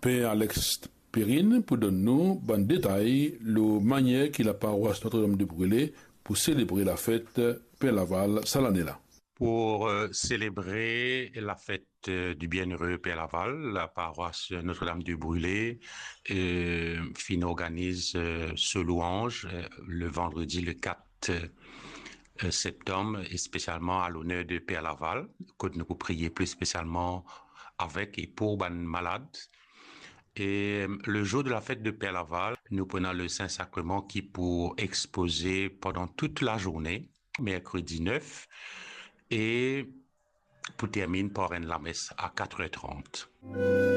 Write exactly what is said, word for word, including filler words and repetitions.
Père Alex Perrine pour donner-nous bon détail le manière qu'il la paroisse Notre-Dame de Brûlé pour célébrer la fête Père Laval cette année-là. Pour euh, célébrer la fête euh, du bienheureux Père Laval, la paroisse Notre-Dame du Brûlé euh, fin organise euh, ce louange euh, le vendredi le quatre euh, septembre et spécialement à l'honneur de Père Laval, que nous pouvons prier plus spécialement avec et pour les malades. Et euh, le jour de la fête de Père Laval, nous prenons le Saint-Sacrement qui pour exposer pendant toute la journée, mercredi neuf, et pour terminer par une la messe à quatre heures trente.